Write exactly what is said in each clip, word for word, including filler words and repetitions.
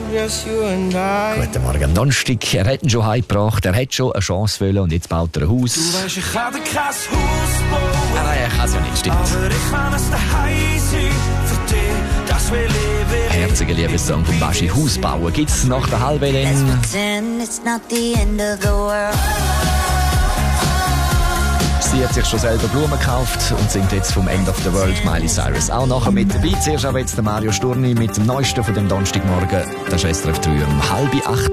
Guten Morgen, Donnerstag. Er hat ihn schon heimgebracht, er hat schon eine Chance wollen und jetzt baut er ein Haus. Du weißt, ich kann dir kein Haus bauen. Ah, nein, er kann es ja nicht, stimmt. Aber ich kann es daheim sein für dich, das will ich, will ich. Herziger Liebessong von Baschi, Haus bauen. Gibt's nach der halben dann? Sie hat sich schon selber Blumen gekauft und singt jetzt vom End of the World Miley Cyrus auch nachher mit dabei. Zuerst aber jetzt der Mario Sturni mit dem Neuesten von dem Donnerstagmorgen. Das ist S R F drei um halb acht.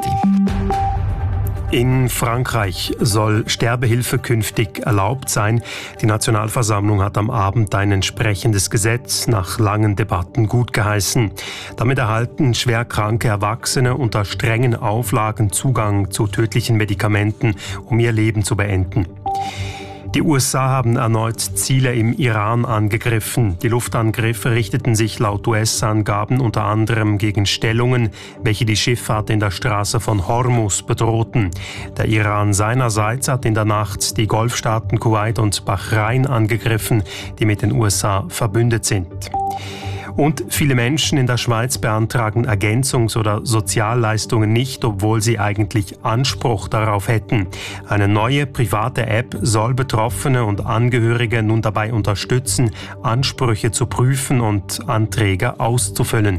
In Frankreich soll Sterbehilfe künftig erlaubt sein. Die Nationalversammlung hat am Abend ein entsprechendes Gesetz nach langen Debatten gutgeheißen. Damit erhalten schwerkranke Erwachsene unter strengen Auflagen Zugang zu tödlichen Medikamenten, um ihr Leben zu beenden. Die U S A haben erneut Ziele im Iran angegriffen. Die Luftangriffe richteten sich laut U S-Angaben unter anderem gegen Stellungen, welche die Schifffahrt in der Straße von Hormuz bedrohten. Der Iran seinerseits hat in der Nacht die Golfstaaten Kuwait und Bahrain angegriffen, die mit den U S A verbündet sind. Und viele Menschen in der Schweiz beantragen Ergänzungs- oder Sozialleistungen nicht, obwohl sie eigentlich Anspruch darauf hätten. Eine neue private App soll Betroffene und Angehörige nun dabei unterstützen, Ansprüche zu prüfen und Anträge auszufüllen.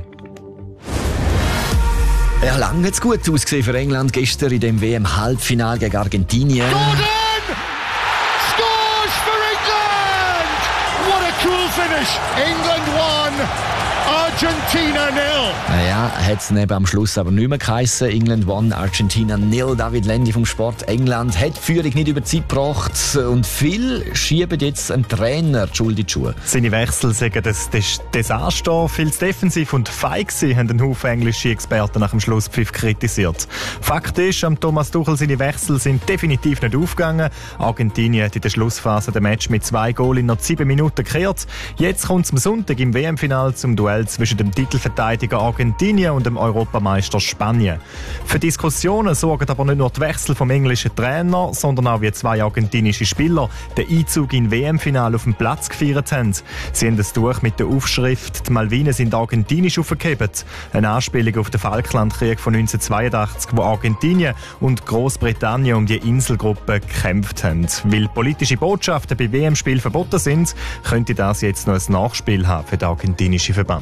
Ja, lange hat es gut ausgesehen für England gestern in dem W M-Halbfinale gegen Argentinien. Gordon scores for England! What a cool finish! England won, Argentina nil. Naja, hat es neben am Schluss aber nicht mehr geheissen. England won, Argentina nil. David Lendi vom Sport England hat die Führung nicht über die Zeit gebracht. Und viele schieben jetzt einen Trainer die Schuld in die Schuhe. Seine Wechsel sagen das Desaster. Viel zu defensiv und feig gewesen, haben den Haufen englische Experten nach dem Schlusspfiff kritisiert. Fakt ist, am Thomas Tuchel seine Wechsel sind definitiv nicht aufgegangen. Argentinien hat in der Schlussphase den Match mit zwei Goals in noch sieben Minuten gekehrt. Jetzt kommt es am Sonntag im W M-Finale zum Duell zwischen dem Titelverteidiger Argentinien und dem Europameister Spanien. Für Diskussionen sorgen aber nicht nur die Wechsel vom englischen Trainer, sondern auch wie zwei argentinische Spieler den Einzug in W M-Finale auf dem Platz gefeiert haben. Sie haben das Tuch mit der Aufschrift «Die Malvinen sind argentinisch» aufgehebt. Eine Anspielung auf den Falklandkrieg von neunzehnhundertzweiundachtzig, wo Argentinien und Großbritannien um die Inselgruppe gekämpft haben. Weil politische Botschaften bei W M-Spielen verboten sind, könnte das jetzt noch ein Nachspiel haben für den argentinischen Verband.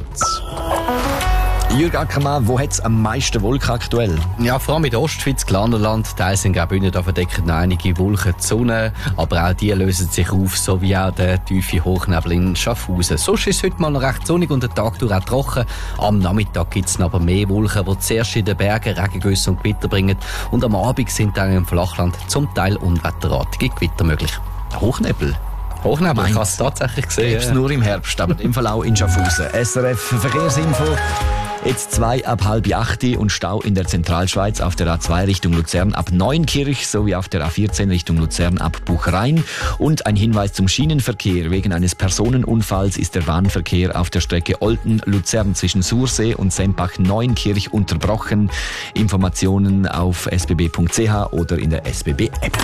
Jürg Ackermann, wo hat es am meisten Wolken aktuell? Ja, vor allem in der Ostschweiz, Glarnerland, teils in Graubünden, da verdecken einige Wolken die Sonne, aber auch die lösen sich auf, so wie auch der tiefe Hochnebel in Schaffhausen. Sonst ist es heute mal noch recht sonnig und der Tag durch auch trocken. Am Nachmittag gibt es aber mehr Wolken, die zuerst in den Bergen Regengüsse und Gewitter bringen, und am Abend sind dann im Flachland zum Teil unwetterartige Gewitter möglich. Hochnebel? Hochnebel, ich habe es tatsächlich gesehen. Gäbe es nur im Herbst, aber im Fall auch in Schaffhausen. S R F Verkehrsinfo. Jetzt zwei ab halb acht und Stau in der Zentralschweiz auf der A zwei Richtung Luzern ab Neunkirch sowie auf der A vierzehn Richtung Luzern ab Buchrein. Und ein Hinweis zum Schienenverkehr. Wegen eines Personenunfalls ist der Bahnverkehr auf der Strecke Olten-Luzern zwischen Sursee und Sempach-Neunkirch unterbrochen. Informationen auf s b b punkt c h oder in der S B B-App.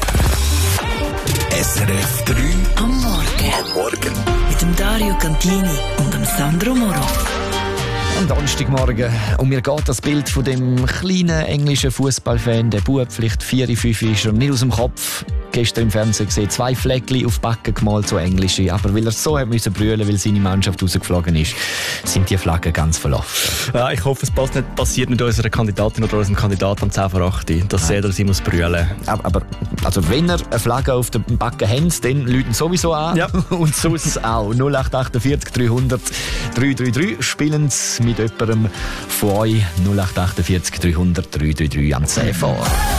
S R F drei am Morgen. Am Morgen. Mit dem Dario Cantini und dem Sandro Moro. Am Donnerstagmorgen. Und mir geht das Bild von dem kleinen englischen Fußballfan, der Bub, vielleicht vier, fünf, ist er nicht aus dem Kopf. Gestern im Fernsehen gesehen, zwei Fleckchen auf die Backen gemalt, so englische. Aber weil er so hat müssen brüllen, weil seine Mannschaft rausgeflogen ist, sind die Flaggen ganz verlaufen. Ja, ich hoffe, es passt nicht, passiert mit unserer Kandidatin oder unserem Kandidaten am zehn vor acht, dass ja. jeder sie muss brüllen. Aber, aber also wenn ihr eine Flagge auf den Backen habt, dann läuten sowieso an. Ja. Und sonst auch. null acht achtundvierzig dreihundert dreihundertdreiunddreißig. Spielen Sie mit jemandem von euch null acht achtundvierzig dreihundert dreihundertdreiunddreißig am zehn vor.